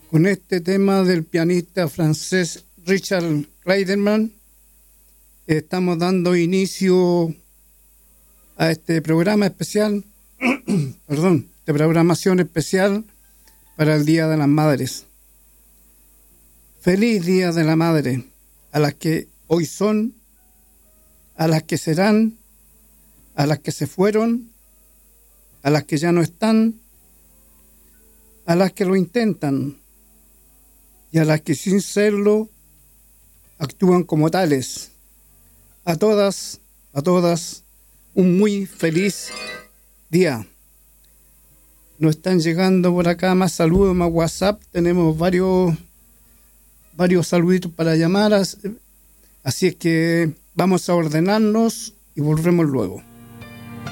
Con este tema del pianista francés Richard Clayderman, estamos dando inicio a este programa especial, de programación especial para el Día de las Madres. Feliz Día de la Madre a las que hoy son, a las que serán, a las que se fueron, a las que ya no están, a las que lo intentan y a las que sin serlo actúan como tales. A todas, un muy feliz día. Nos están llegando por acá más saludos, más WhatsApp. Tenemos varios saluditos para llamar. Así es que vamos a ordenarnos y volvemos luego.